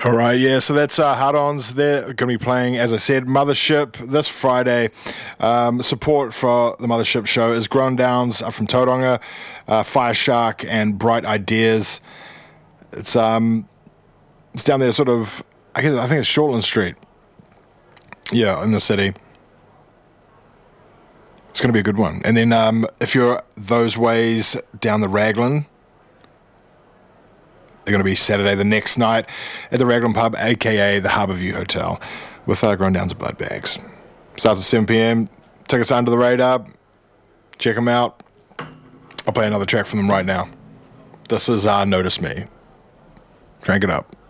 All right, yeah, so that's Hard-Ons. They're going to be playing, as I said, Mothership this Friday. Support for the Mothership show is Grown Downs from Tauranga, Fire Shark, and Bright Ideas. It's down there, sort of. I think it's Shortland Street. Yeah, in the city. It's going to be a good one. And then if you're those ways down the Raglan, they're going to be Saturday the next night at the Raglan Pub, a.k.a. the Harbour View Hotel, with Grown Downs and Blood Bags. Starts at 7 p.m. Tickets under the radar. Check them out. I'll play another track from them right now. This is Notice Me. Crank it up.